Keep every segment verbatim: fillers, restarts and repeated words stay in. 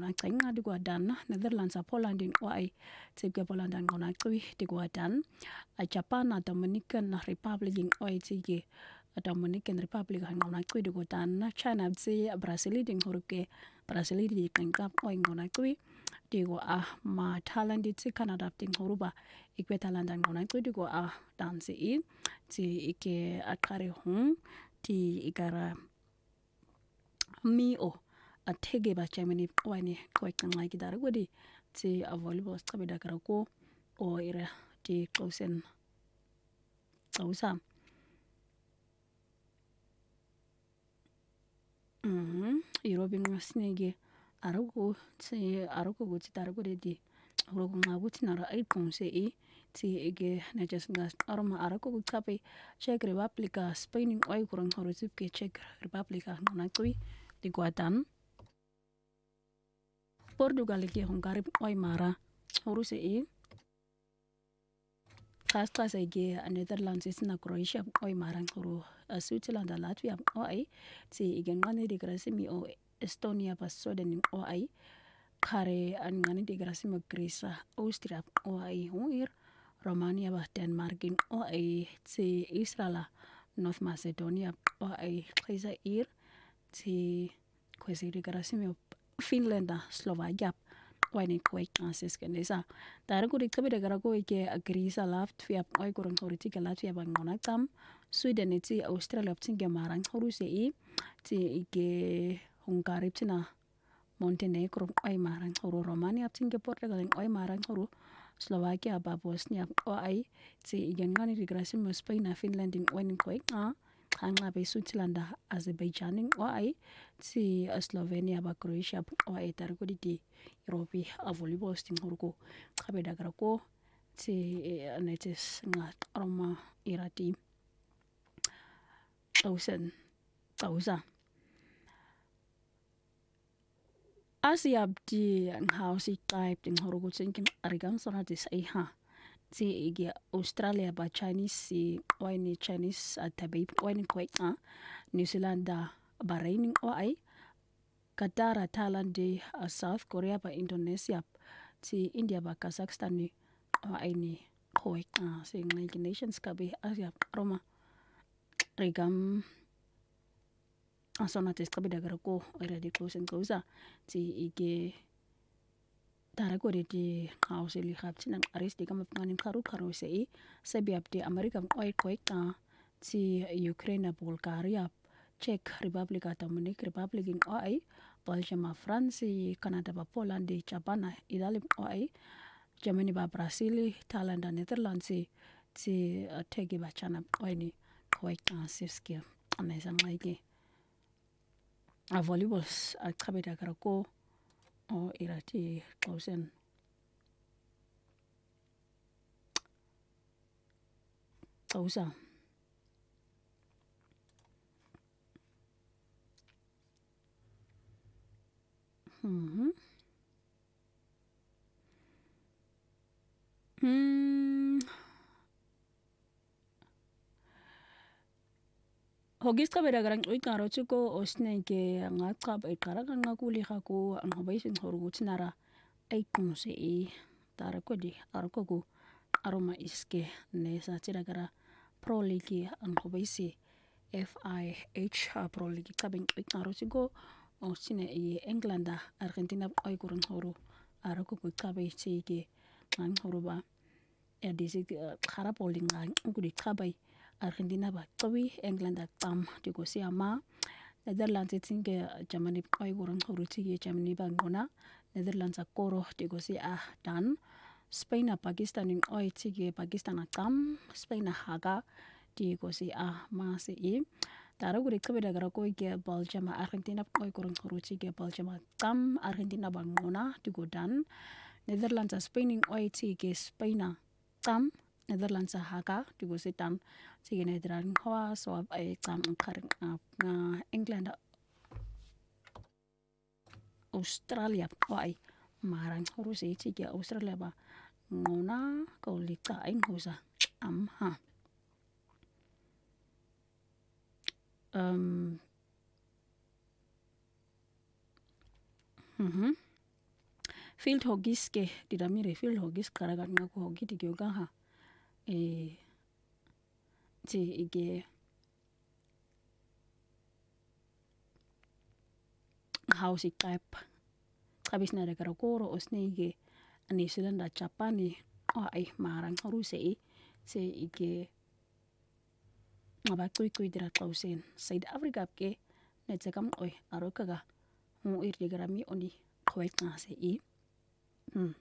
ngona cenga di gwadan Netherlands a Poland in oi tike Poland an ngona cwi di gwadan a Japan a Dominican Republic in oi tike a Dominican Republic an ngona cwi di gwadan China tsi Brazil di nguruke Brazil di kengkap oi ngona cwi di go a ma Thailand di tsi Canada di nguruba ikwe Thailand an ngona cwi di go a dansi i ti ike akare hung ti ikara mi o a tege ba Germany wani ko ikanga gidara godi ti a volleyball stabi da ko o ira ti closen closa mhm European snege arago ti arago goti dara godi di rogo ngabuti nara ai konse e ti ege na just ngas arma arago kape Czech Republic Spain oi kurang horosip ke Czech Republic na tui di guatan Portugal ke Hungary oi mara horuse e kas kas ege Netherlands na Croatia oi mara horo Switzerland Latvia oi ti ege ngani di grasimi o Estonia pas Sweden oi kare an ngani di grasimi Greece Austria oi huir Romania ba Denmark oi ti Israel North Macedonia oi kaisa ir ti kwesi di grasimi Finland Slovakia wani kwek ases kenesa tare ko dikabe daga ko ke Greece Latvia oi ko horiti ke Latvia ba ngona tam Sweden ti Australia tinge marang horuse i ti ike Hungary tina Montenegro oi marang horo Romania tinge Portugal oi marang horo Slovakia ba Bosnia oi ti ige ngani di grasimi Spain Finland wani kwek a hanga be Switzerland Azerbaijan oi ti Slovenia ba Croatia oi tare ko di Europe a volleyball sting horko kabe daga ko ti netes ngat Roma irati tausen tausa Asia di house type ding horko thinking arigam sona dis ai ha ti ige Australia ba Chinese si wani Chinese at tabi wani kwek a New Zealand Bahrain oi Qatar Thailand di uh, South Korea ba Indonesia ti India ba Kazakhstan ni oi ni kwek a sing United Nations kabe Asia Roma rigam asona tes kabe daga ko ira di close and close ti ige tara ko di house li khap tinang aris di kam ngani karu karu sei sebiap di America oi kwek a ti Ukraine Bulgaria Czech Republic Dominican Republic in oi Belgium France Canada ba Poland Japan Italy oi Germany ba Brazil Thailand Netherlands ti uh, tege ba China oi ni kwek a siske anesa ngai a volleyball a kabe daga ko o irati closen closer mhm hmm Hogis kabe daga oi karo chuko osne ke ngakap e karaga ngakuli khako ang habaisin horugutinara ai kunse e tara ko di arko go aroma iske nesa tidagara pro league ang habaisi F I H pro league kabe oi karo chuko osne e England Argentina oi kurang horu arko go kabe chike ang horuba ya disi khara polling ang gudi kabe Argentina ba tawi England tam digo si ama Netherlands tinge Germany oi kurang horuti Germany ba ngona Netherlands akoro digo si ah dan Spain Pakistan in oi tige Pakistan tam Spain haga digo si ah ma si i tara guri kabe daga ko ke Belgium Argentina oi kurang horuti ke Belgium tam Argentina ba ngona digo dan Netherlands Spain in oi tige Spain tam Netherlands haga digo si tam sige nedran hawa so ay tam karing nga England Australia wai marang horusi sige Australia ba ngona kaulita ay husa am ha um mhm field hoggies ke didamire field hoggies qaragan ngaku hoggi digyogaha e ti ige hausi qap qabisna de karakoro osne ige ani silanda Japani o ai marang rusei ti ige ngabaqui qui dira qausen South Africa ke netzekam oi arokaga mu irdigrami oni qwait ngase i hmm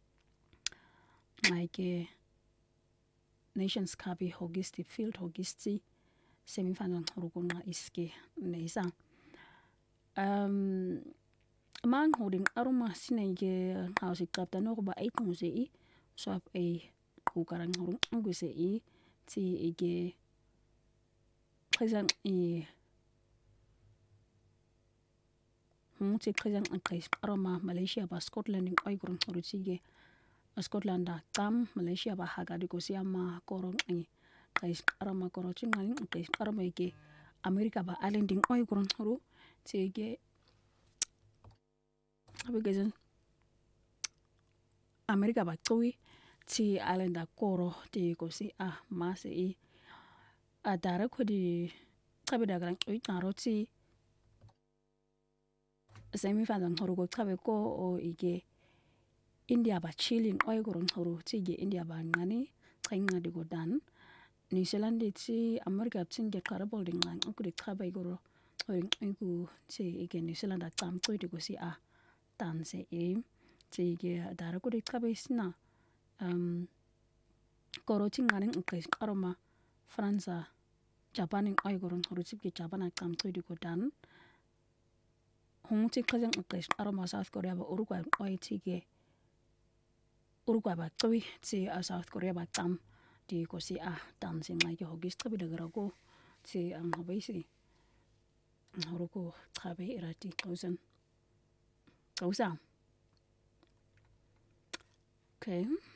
like Nations Cup hoggies ti field hoggies ti semifinal rukuna iske neisa um mang hoding aroma sinege hausi kapta no ba ai kongse i swap ai kukarang horung nguse i ti ige khazan i hum ti khazan angkais aroma Malaysia ba Scotland ing oi kurang horutige Scotland da tam Malaysia ba haga di kosiama korong i kais aroma korochin ngaling kais aroma ige Amerika ba islanding oi kurang horu ti ige abigazan Amerika ba tui ti island da koro ti kosi ah mase i adara kodi kabida gran oi taroti semifinal horu ko kabe ko o ige India ba chilling oi kurang horu ti ige India ba ngani kainga di godan New Zealand ti Amerika tin ge karabol dengan aku di kabe goro oi igu ti ige New Zealand da tam tui di kosi ah tan se e ti ige adara ko di kabe sina um koro tinganing ukais aroma Fransa Japan ing oi kurang horu ti Japan tam tui di godan hong ti kazang ukais aroma South Korea ba Uruguay oi ti ge Uruguay ba tui ti a South Korea ba tam di kosi ah tan sin ngai ke hogis tabi dagara ko ti ang habaisi horu ko tabe irati kausan kausa okay